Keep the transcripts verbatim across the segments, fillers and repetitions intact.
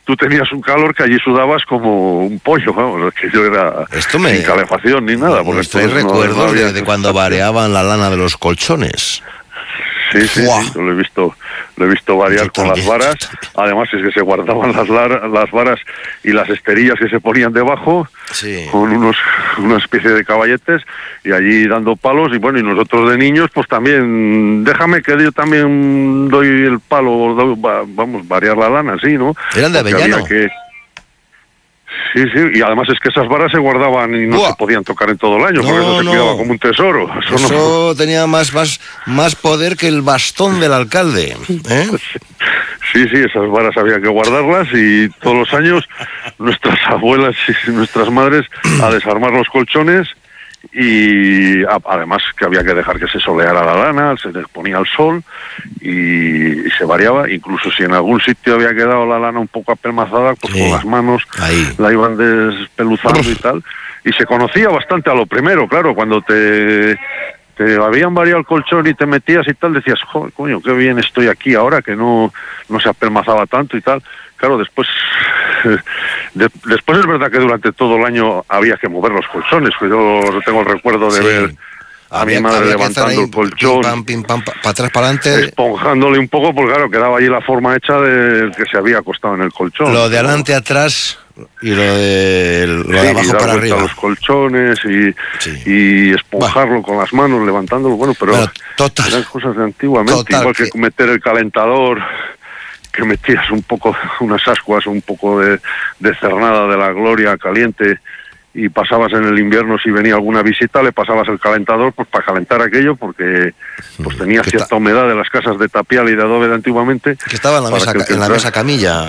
tú tenías un calor que allí sudabas como un pollo, vamos, que yo era Esto me, sin calefacción ni nada. Porque estoy recuerdos no, no de, de cuando variaban la lana de los colchones. Sí, sí, sí, yo lo he visto, lo he visto variar con las varas. Además es que se guardaban las, lar, las varas y las esterillas que se ponían debajo, sí, con unos una especie de caballetes, y allí dando palos. Y bueno, y nosotros de niños, pues también, déjame que yo también doy el palo, doy, vamos, variar la lana, sí, ¿no? ¿Eran de avellano? Que... Sí, sí, y además es que esas varas se guardaban y no Buah. se podían tocar en todo el año, no, porque eso se no. cuidaba como un tesoro. Eso, eso no... tenía más, más, más poder que el bastón del alcalde, ¿eh? Sí, sí, esas varas había que guardarlas, y todos los años nuestras abuelas y nuestras madres a desarmar los colchones, y a, además que había que dejar que se soleara la lana, se les ponía al sol y, y se variaba. Incluso si en algún sitio había quedado la lana un poco apelmazada, pues sí, con las manos ahí la iban despeluzando Uf. y tal, y se conocía bastante a lo primero, claro, cuando te... te habían variado el colchón y te metías y tal, decías, joder, coño, qué bien estoy aquí ahora, que no, no se apelmazaba tanto y tal. Claro, después de, después es verdad que durante todo el año había que mover los colchones, pues yo tengo el recuerdo de sí. ver a había, mi madre levantando el colchón, pim, pam, pim, pam, para pa atrás, para adelante, esponjándole un poco, porque claro, quedaba allí la forma hecha de que se había acostado en el colchón. Lo de adelante, atrás... Y lo de, lo de sí, abajo y dar para arriba. los colchones y, sí. y esponjarlo bueno. con las manos, levantándolo. Bueno, pero bueno, total, eran cosas de antiguamente. Total, igual que, que meter el calentador, que metías un poco, unas ascuas, un poco de, de cernada de la gloria caliente, y pasabas en el invierno, si venía alguna visita, le pasabas el calentador pues para calentar aquello, porque pues tenía cierta está? humedad de las casas de tapial y de adobe de antiguamente. Que estaba en la, mesa, en la mesa camilla.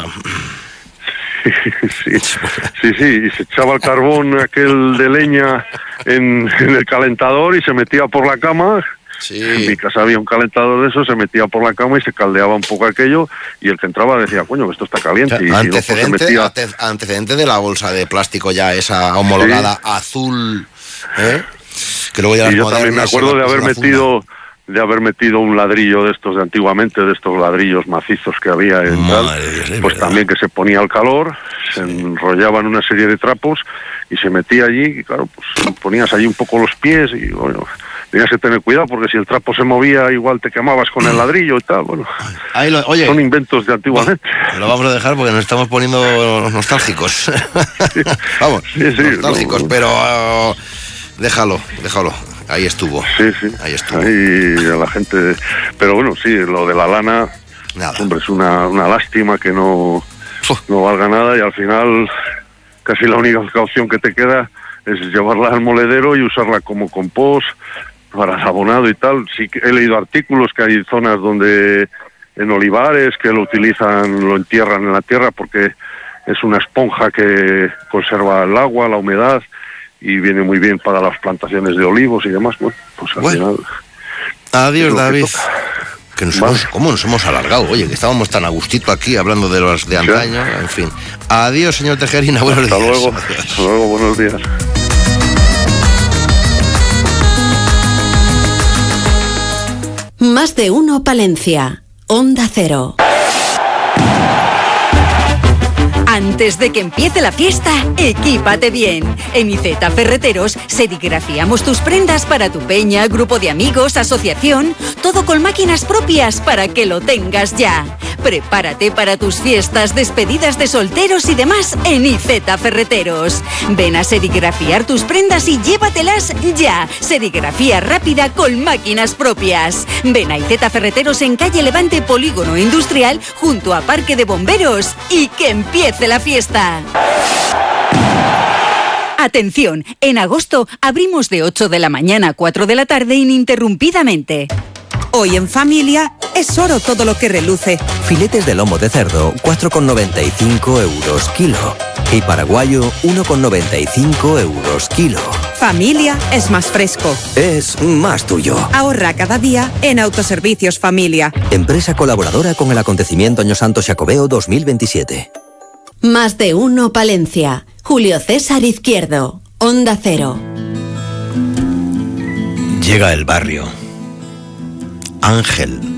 Sí, sí, sí, y se echaba el carbón aquel de leña en, en el calentador y se metía por la cama. Sí. En mi casa había un calentador de eso, se metía por la cama y se caldeaba un poco aquello, y el que entraba decía, coño, esto está caliente. O sea, y antecedente, si no, pues se metía... antecedente de la bolsa de plástico ya, esa homologada sí. azul, ¿eh? Que luego ya y yo también me acuerdo de haber metido... Funda. de haber metido un ladrillo de estos de antiguamente, de estos ladrillos macizos que había en Madre tal, Dios, pues verdad. También que se ponía al calor, sí. se enrollaban una serie de trapos y se metía allí, y claro, pues ponías allí un poco los pies y bueno, tenías que tener cuidado porque si el trapo se movía igual te quemabas con el ladrillo y tal, bueno, Ahí lo, oye, son inventos de antiguamente. Lo vamos a dejar porque nos estamos poniendo nostálgicos. Sí. Vamos, sí, sí, nostálgicos, no, no. pero uh, déjalo, déjalo. Ahí estuvo. Sí, sí. Ahí estuvo. Ahí la gente... Pero bueno, sí, lo de la lana, nada. Hombre, es una, una lástima que no, no valga nada, y al final casi la única opción que te queda es llevarla al moledero y usarla como compost para el abonado y tal. Sí que he leído artículos que hay zonas donde en olivares que lo utilizan, lo entierran en la tierra porque es una esponja que conserva el agua, la humedad, y viene muy bien para las plantaciones de olivos y demás. Bueno, pues al bueno. final... Adiós, David. Que, que nos vale. hemos, ¿Cómo nos hemos alargado? Oye, que estábamos tan a gustito aquí hablando de los de antaño, ¿sí? En fin. Adiós, señor Tejerina, buenos hasta días. Luego. Adiós. Hasta luego, buenos días. Más de uno Palencia. Onda Cero. Antes de que empiece la fiesta, equípate bien. En Iceta Ferreteros serigrafiamos tus prendas para tu peña, grupo de amigos, asociación, todo con máquinas propias para que lo tengas ya. Prepárate para tus fiestas, despedidas de solteros y demás en Iceta Ferreteros. Ven a serigrafiar tus prendas y llévatelas ya. Serigrafía rápida con máquinas propias. Ven a Iceta Ferreteros en calle Levante, Polígono Industrial, junto a Parque de Bomberos, y que empiece la fiesta. Atención, en agosto abrimos de ocho de la mañana a cuatro de la tarde ininterrumpidamente. Hoy en familia es oro todo lo que reluce. Filetes de lomo de cerdo, cuatro con noventa y cinco euros kilo. Y paraguayo, uno con noventa y cinco euros kilo. Familia es más fresco. Es más tuyo. Ahorra cada día en Autoservicios Familia. Empresa colaboradora con el acontecimiento Año Santo Xacobeo dos mil veintisiete. Más de uno Palencia. Julio César Izquierdo. Onda Cero. Llega el barrio. Ángel